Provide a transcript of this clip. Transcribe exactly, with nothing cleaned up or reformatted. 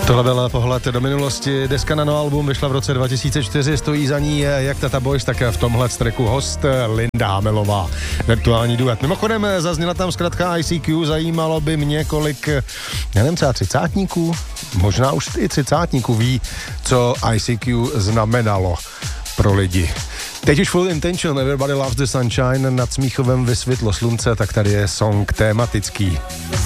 Tohle byl pohled do minulosti. Deska na no album vyšla v roce dva tisíce čtyři, stojí za ní jak Tata Boys, tak v tomhle tracku host Linda Hamelová. Virtuální duet. Mimochodem zazněla tam zkratka I C Q, zajímalo by mě, kolik, já nevím, třeba třicátníků, možná už i třicátníků ví, co I C Q znamenalo pro lidi. Teď už Full Intention, Everybody Loves the Sunshine, nad Smíchovem vysvětlo slunce, tak tady je song tématický.